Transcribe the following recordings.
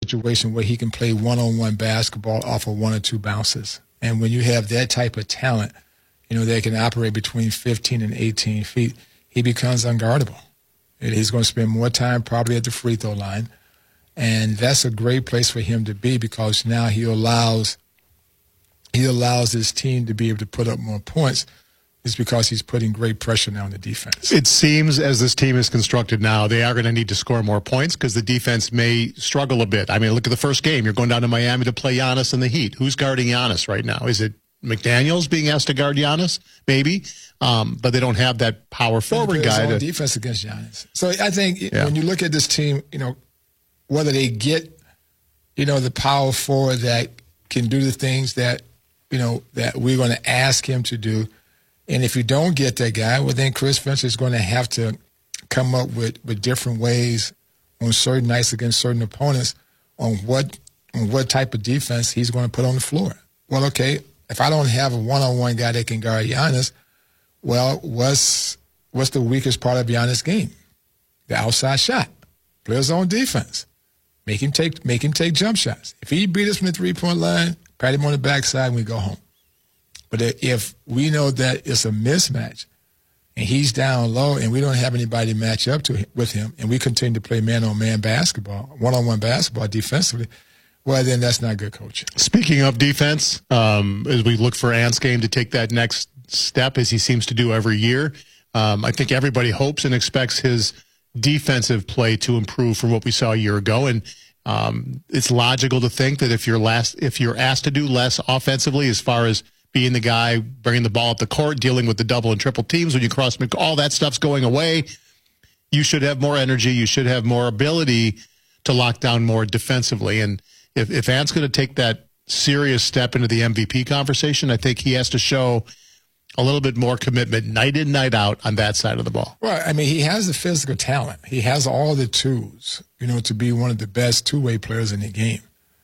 situation where he can play one-on-one basketball off of one or two bounces. And when you have that type of talent, that can operate between 15 and 18 feet, he becomes unguardable. And he's going to spend more time probably at the free throw line. And that's a great place for him to be because now he allows his team to be able to put up more points. It's because he's putting great pressure now on the defense. It seems as this team is constructed now, they are going to need to score more points because the defense may struggle a bit. I mean, look at the first game. You're going down to Miami to play Giannis in the Heat. Who's guarding Giannis right now? Is it McDaniels being asked to guard Giannis? Maybe. But they don't have that power forward guy. On defense against Giannis. So I think when you look at this team, whether they get, the power forward that can do the things that, that we're going to ask him to do. And if you don't get that guy, well, then Chris Finch is going to have to come up with different ways on certain nights against certain opponents on what type of defense he's going to put on the floor. Well, okay, if I don't have a one-on-one guy that can guard Giannis, well, what's the weakest part of Giannis' game? The outside shot. Play his own defense. Make him take jump shots. If he beat us from the three-point line, pat him on the backside, and we go home. But if we know that it's a mismatch and he's down low and we don't have anybody to match up with him and we continue to play man-on-man basketball, one-on-one basketball defensively, well, then that's not good coaching. Speaking of defense, as we look for Ansgame to take that next step, as he seems to do every year, I think everybody hopes and expects his defensive play to improve from what we saw a year ago. And it's logical to think that if you're asked to do less offensively as far as being the guy bringing the ball up the court, dealing with the double and triple teams when you cross, all that stuff's going away. You should have more energy. You should have more ability to lock down more defensively. And if Ant's going to take that serious step into the MVP conversation, I think he has to show a little bit more commitment night in, night out on that side of the ball. Well, I mean, he has the physical talent. He has all the tools, to be one of the best two-way players in the game.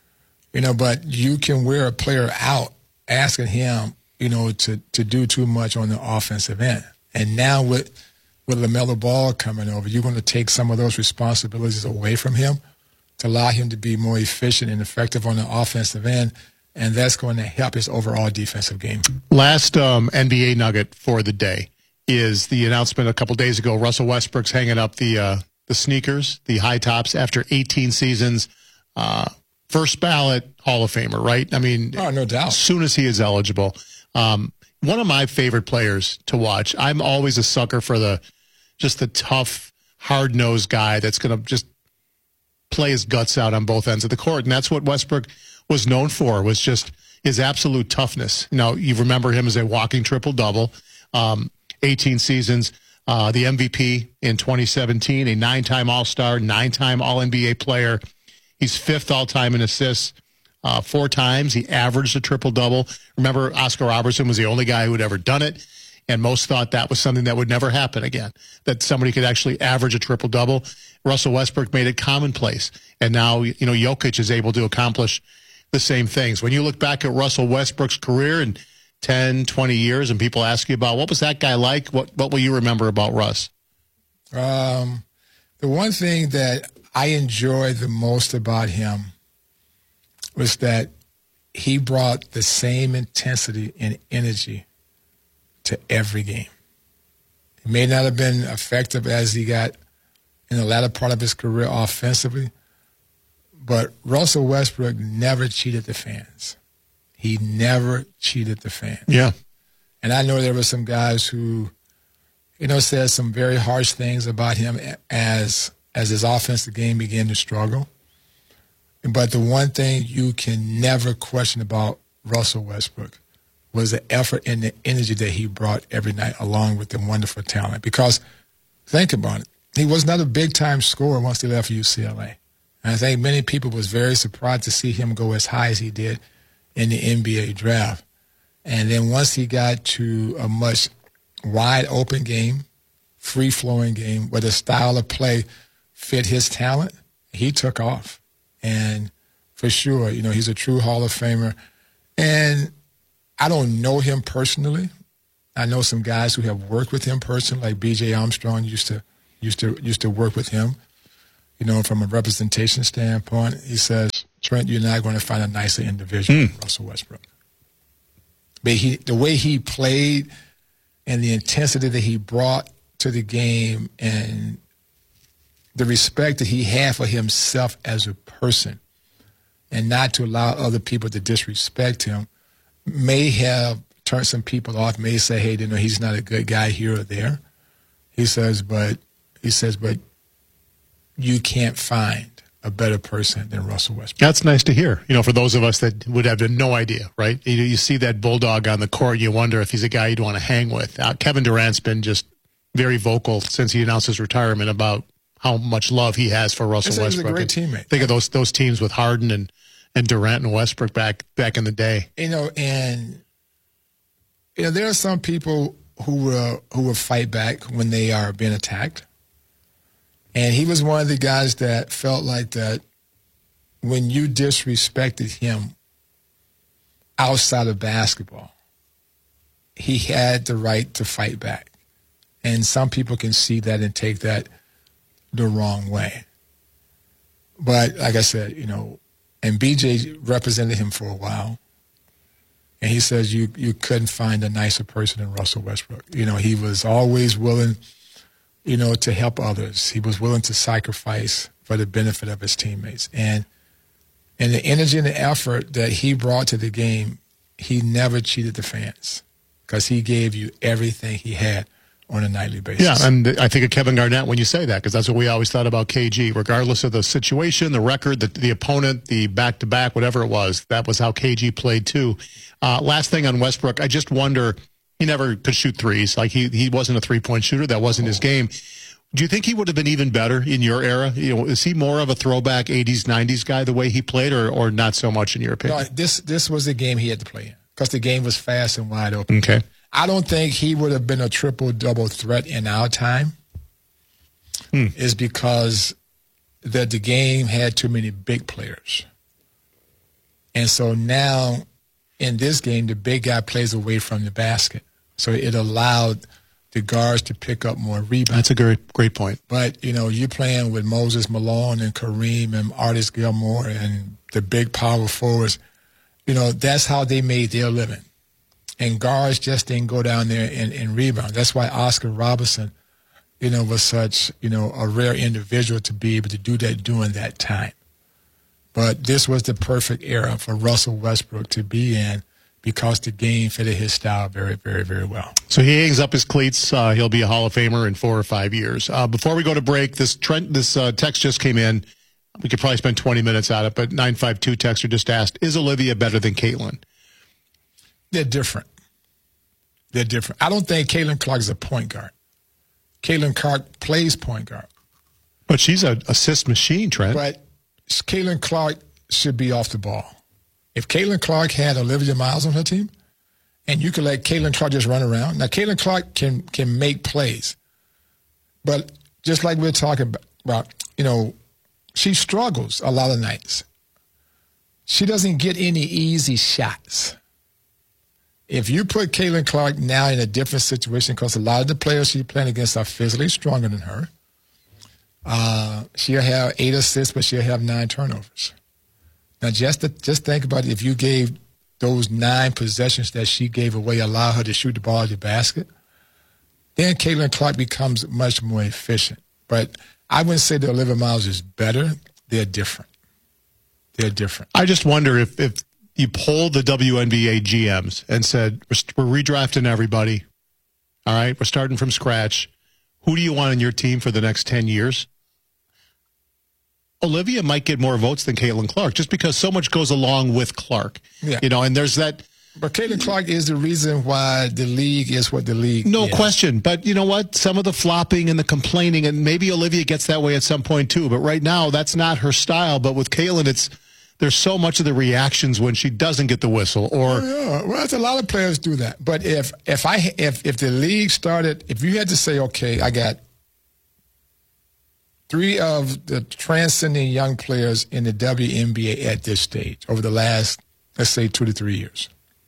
But you can wear a player out asking him, to do too much on the offensive end. And now with LaMelo Ball coming over, you're going to take some of those responsibilities away from him to allow him to be more efficient and effective on the offensive end, and that's going to help his overall defensive game. Last NBA nugget for the day is the announcement a couple days ago. Russell Westbrook's hanging up the sneakers, the high tops, after 18 seasons. First ballot Hall of Famer, right? I mean, no doubt. As soon as he is eligible. One of my favorite players to watch. I'm always a sucker for the tough, hard-nosed guy that's going to just play his guts out on both ends of the court. And that's what Westbrook was known for, was just his absolute toughness. You remember him as a walking triple-double, 18 seasons, the MVP in 2017, a 9-time All-Star, 9-time All-NBA player. He's 5th all-time in assists 4 times. He averaged a triple-double. Remember, Oscar Robertson was the only guy who had ever done it, and most thought that was something that would never happen again, that somebody could actually average a triple-double. Russell Westbrook made it commonplace, and now Jokic is able to accomplish the same things. When you look back at Russell Westbrook's career in 10, 20 years, and people ask you about what was that guy like, what will you remember about Russ? The one thing that I enjoyed the most about him was that he brought the same intensity and energy to every game. He may not have been effective as he got in the latter part of his career offensively, but Russell Westbrook never cheated the fans. He never cheated the fans. Yeah. And I know there were some guys who, said some very harsh things about him as his offensive game began to struggle. But the one thing you can never question about Russell Westbrook was the effort and the energy that he brought every night, along with the wonderful talent. Because think about it, he was not a big-time scorer once he left UCLA. And I think many people was very surprised to see him go as high as he did in the NBA draft. And then once he got to a much wide-open game, free-flowing game, where the style of play fit his talent, he took off. And for sure, he's a true Hall of Famer. And I don't know him personally. I know some guys who have worked with him personally, like B.J. Armstrong used to work with him. from a representation standpoint, he says, Trent, you're not going to find a nicer individual than Russell Westbrook. But the way he played and the intensity that he brought to the game and the respect that he had for himself as a person and not to allow other people to disrespect him may have turned some people off, may say, hey, he's not a good guy here or there. He says, but you can't find a better person than Russell Westbrook. That's nice to hear. For those of us that would have no idea, right? You see that bulldog on the court, you wonder if he's a guy you'd want to hang with. Kevin Durant's been just very vocal since he announced his retirement about how much love he has for Russell Westbrook. He's a great teammate. Think of those teams with Harden and Durant and Westbrook back in the day. There are some people who will fight back when they are being attacked. And he was one of the guys that felt like that when you disrespected him outside of basketball, he had the right to fight back. And some people can see that and take that the wrong way. But like I said, and BJ represented him for a while. And he says you couldn't find a nicer person than Russell Westbrook. He was always willing to help others. He was willing to sacrifice for the benefit of his teammates. And the energy and the effort that he brought to the game, he never cheated the fans because he gave you everything he had on a nightly basis. Yeah, and I think of Kevin Garnett when you say that because that's what we always thought about KG. Regardless of the situation, the record, the opponent, the back-to-back, whatever it was, that was how KG played too. Last thing on Westbrook, I just wonder – he never could shoot threes. Like he wasn't a three-point shooter. That wasn't his game. Do you think he would have been even better in your era? Is he more of a throwback 80s, 90s guy the way he played or not so much in your opinion? No, this was the game he had to play in because the game was fast and wide open. Okay. I don't think he would have been a triple-double threat in our time. Is because the game had too many big players. And so now in this game, the big guy plays away from the basket. So it allowed the guards to pick up more rebounds. That's a great point. But, you're playing with Moses Malone and Kareem and Artis Gilmore and the big power forwards. That's how they made their living. And guards just didn't go down there and rebound. That's why Oscar Robertson, was such, a rare individual to be able to do that during that time. But this was the perfect era for Russell Westbrook to be in because the game fitted his style very, very, very well. So he hangs up his cleats. He'll be a Hall of Famer in 4 or 5 years. Before we go to break, this text just came in. We could probably spend 20 minutes on it, but 952 texter just asked, is Olivia better than Caitlin? They're different. I don't think Caitlin Clark is a point guard. Caitlin Clark plays point guard. But she's an assist machine, Trent. But Caitlin Clark should be off the ball. If Caitlin Clark had Olivia Miles on her team, and you could let Caitlin Clark just run around. Now, Caitlin Clark can make plays. But just like we're talking about, she struggles a lot of nights. She doesn't get any easy shots. If you put Caitlin Clark now in a different situation, because a lot of the players she's playing against are physically stronger than her, she'll have 8 assists, but she'll have 9 turnovers. Now, just think about it. If you gave those 9 possessions that she gave away, allow her to shoot the ball at the basket, then Caitlin Clark becomes much more efficient. But I wouldn't say that Olivia Miles is better. They're different. I just wonder if you polled the WNBA GMs and said, we're redrafting everybody, all right, we're starting from scratch. Who do you want on your team for the next 10 years? Olivia might get more votes than Caitlin Clark just because so much goes along with Clark. Yeah. And there's that. But Caitlin Clark is the reason why the league is what the league is. No question. But you know what? Some of the flopping and the complaining, and maybe Olivia gets that way at some point too. But right now, that's not her style. But with Caitlin, there's so much of the reactions when she doesn't get the whistle. Or well, that's a lot of players do that. But if the league started, if you had to say, okay, I got 3 of the transcending young players in the WNBA at this stage over the last, let's say, 2 to 3 years.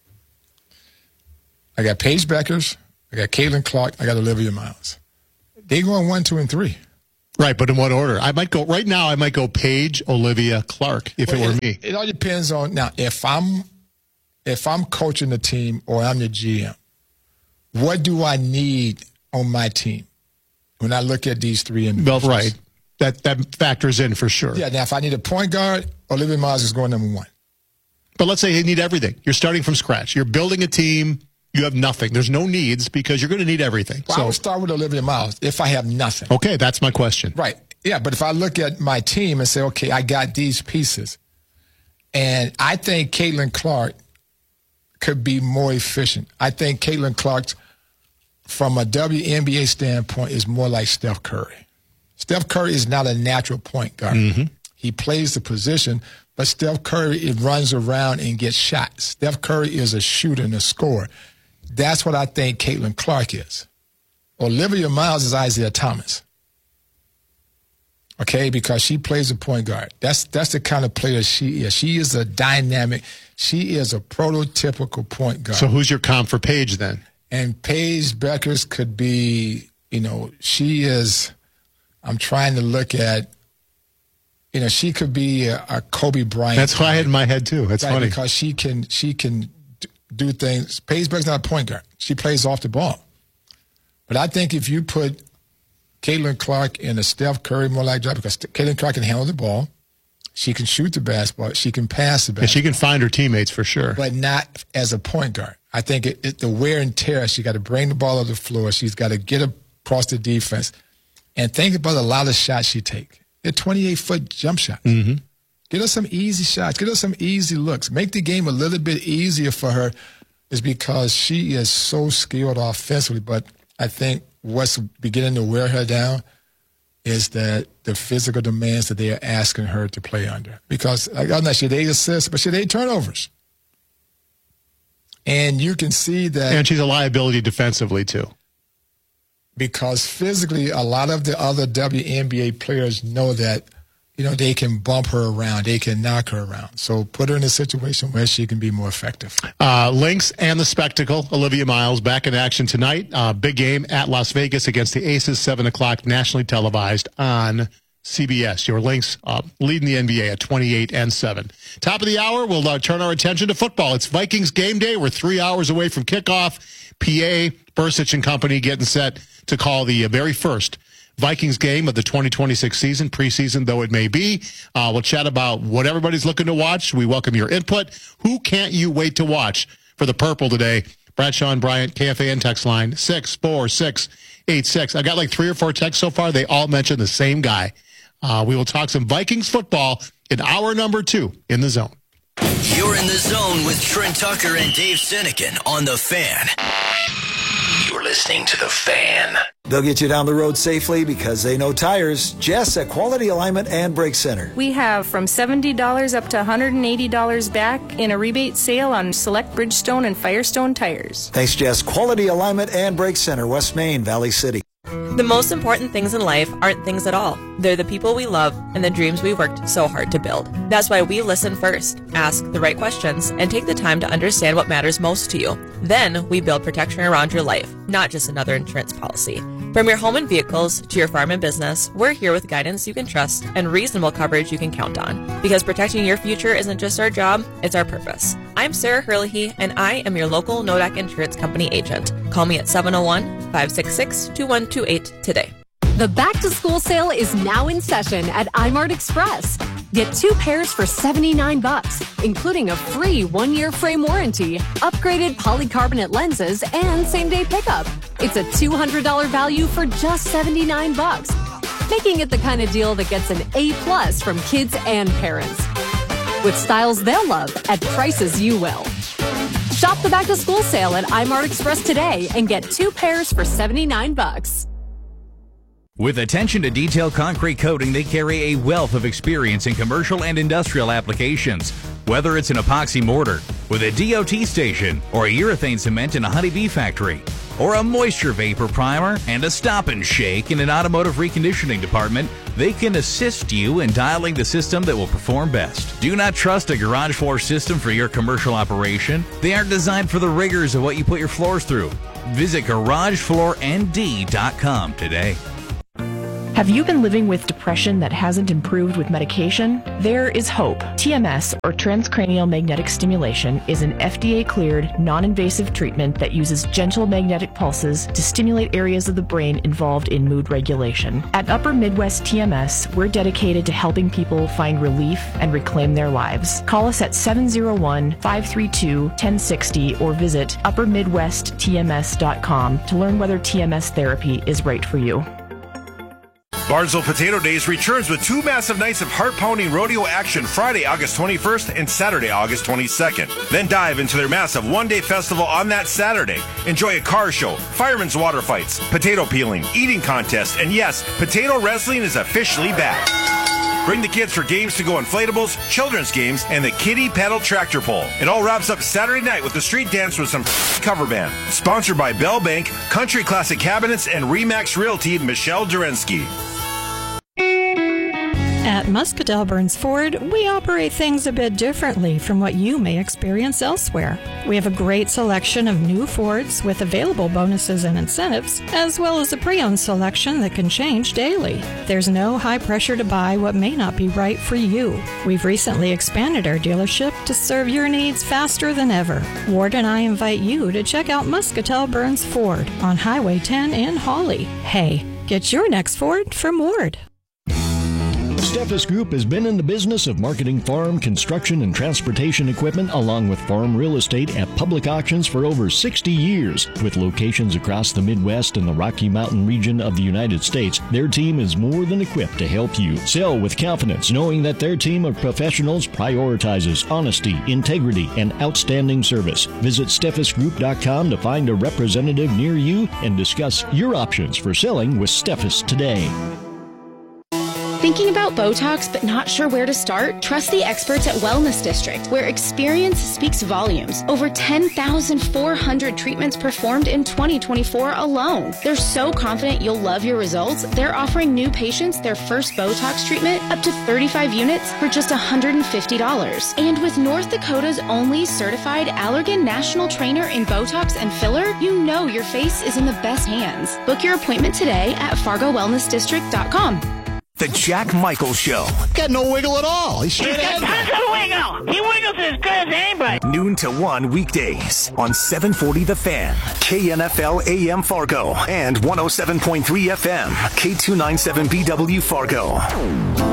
I got Paige Beckers, I got Caitlin Clark, I got Olivia Miles. They're going 1, 2, and 3. Right, but in what order? I might go Paige, Olivia, Clark, if it were me. It all depends on, now, if I'm coaching the team or I'm the GM, what do I need on my team when I look at these three individuals? Well, right. That factors in for sure. Yeah, now if I need a point guard, Olivia Miles is going number one. But let's say you need everything. You're starting from scratch. You're building a team. You have nothing. There's no needs because you're going to need everything. Well, I would start with Olivia Miles if I have nothing. Okay, that's my question. Right. Yeah, but if I look at my team and say, okay, I got these pieces, and I think Caitlin Clark could be more efficient. I think Caitlin Clark, from a WNBA standpoint, is more like Steph Curry. Steph Curry is not a natural point guard. Mm-hmm. He plays the position, but Steph Curry runs around and gets shots. Steph Curry is a shooter and a scorer. That's what I think Caitlin Clark is. Olivia Miles is Isaiah Thomas. Okay, because she plays a point guard. That's the kind of player she is. She is a dynamic. She is a prototypical point guard. So who's your comp for Paige then? And Paige Beckers could be, she is, I'm trying to look at, she could be a Kobe Bryant. That's what I had in my head too. That's funny. Because she can do things. Paige Beckers not a point guard. She plays off the ball. But I think if you put Caitlin Clark in a Steph Curry more like job, because Caitlin Clark can handle the ball, she can shoot the basketball, she can pass the basketball. And she can find her teammates for sure. But not as a point guard. I think the wear and tear, she got to bring the ball to the floor, she's got to get across the defense. And think about a lot of shots she take. They're 28-foot jump shots. Mm-hmm. Get her some easy shots. Get her some easy looks. Make the game a little bit easier for her, is because she is so skilled offensively. But I think what's beginning to wear her down is that the physical demands that they are asking her to play under. Because I don't know, she had 8 assists, but she had 8 turnovers. And you can see that. And she's a liability defensively too. Because physically, a lot of the other WNBA players know that, they can bump her around. They can knock her around. So put her in a situation where she can be more effective. Lynx and the Spectacle, Olivia Miles, back in action tonight. Big game at Las Vegas against the Aces, 7 o'clock, nationally televised on CBS. Your Lynx leading the NBA at 28-7. Top of the hour, we'll turn our attention to football. It's Vikings game day. We're 3 hours away from kickoff. PA, Bursich and company getting set to call the very first Vikings game of the 2026 season, preseason though it may be. We'll chat about what everybody's looking to watch. We welcome your input. Who can't you wait to watch for the Purple today? Bradshaw and Bryant, KFAN text line 64686. I got like 3 or 4 texts so far. They all mention the same guy. We will talk some Vikings football in hour number 2 in the Zone. You're in the Zone with Trent Tucker and Dave Sinekin on The Fan. You're listening to The Fan. They'll get you down the road safely because they know tires. Jess at Quality Alignment and Brake Center. We have from $70 up to $180 back in a rebate sale on select Bridgestone and Firestone tires. Thanks, Jess. Quality Alignment and Brake Center, West Main, Valley City. The most important things in life aren't things at all. They're the people we love and the dreams we worked so hard to build. That's why we listen first, ask the right questions, and take the time to understand what matters most to you. Then we build protection around your life, not just another insurance policy. From your home and vehicles to your farm and business, we're here with guidance you can trust and reasonable coverage you can count on. Because protecting your future isn't just our job, it's our purpose. I'm Sarah Hurley, and I am your local NODAC Insurance Company agent. Call me at 701-566-2128 today. The back-to-school sale is now in session at iMart Express. Get 2 pairs for $79, including a free 1-year frame warranty, upgraded polycarbonate lenses, and same-day pickup. It's a $200 value for just $79, making it the kind of deal that gets an A+ from kids and parents. With styles they'll love at prices you will. Shop the back-to-school sale at iMart Express today and get 2 pairs for $79. With attention to detail concrete coating, they carry a wealth of experience in commercial and industrial applications. Whether it's an epoxy mortar with a DOT station, or a urethane cement in a honeybee factory, or a moisture vapor primer and a stop and shake in an automotive reconditioning department, they can assist you in dialing the system that will perform best. Do not trust a garage floor system for your commercial operation. They aren't designed for the rigors of what you put your floors through. Visit GarageFloorND.com today. Have you been living with depression that hasn't improved with medication? There is hope. TMS, or transcranial magnetic stimulation, is an FDA-cleared, non-invasive treatment that uses gentle magnetic pulses to stimulate areas of the brain involved in mood regulation. At Upper Midwest TMS, we're dedicated to helping people find relief and reclaim their lives. Call us at 701-532-1060 or visit uppermidwesttms.com to learn whether TMS therapy is right for you. Barnesville Potato Days returns with 2 massive nights of heart-pounding rodeo action Friday, August 21st and Saturday, August 22nd. Then dive into their massive one-day festival on that Saturday. Enjoy a car show, firemen's water fights, potato peeling, eating contest, and yes, potato wrestling is officially back. Bring the kids for games to go inflatables, children's games, and the kiddie paddle tractor pull. It all wraps up Saturday night with the street dance with some cover band. Sponsored by Bell Bank, Country Classic Cabinets, and Remax Realty, Michelle Durensky. At Muscatel Burns Ford, we operate things a bit differently from what you may experience elsewhere. We have a great selection of new Fords with available bonuses and incentives, as well as a pre-owned selection that can change daily. There's no high pressure to buy what may not be right for you. We've recently expanded our dealership to serve your needs faster than ever. Ward and I invite you to check out Muscatel Burns Ford on Highway 10 in Hawley. Hey, get your next Ford from Ward. Steffes Group has been in the business of marketing farm, construction, and transportation equipment along with farm real estate at public auctions for over 60 years. With locations across the Midwest and the Rocky Mountain region of the United States, their team is more than equipped to help you sell with confidence, knowing that their team of professionals prioritizes honesty, integrity, and outstanding service. Visit SteffesGroup.com to find a representative near you and discuss your options for selling with Steffes today. Thinking about Botox but not sure where to start? Trust the experts at Wellness District, where experience speaks volumes. Over 10,400 treatments performed in 2024 alone. They're so confident you'll love your results, they're offering new patients their first Botox treatment up to 35 units for just $150. And with North Dakota's only certified Allergan National Trainer in Botox and filler, you know your face is in the best hands. Book your appointment today at FargoWellnessDistrict.com. The Jack Michael Show. Got no wiggle at all. He's straight ahead. Tons of wiggle. He wiggles as good as anybody. Noon to 1 weekdays on 740 The Fan, KNFL AM Fargo, and 107.3 FM, K297BW Fargo.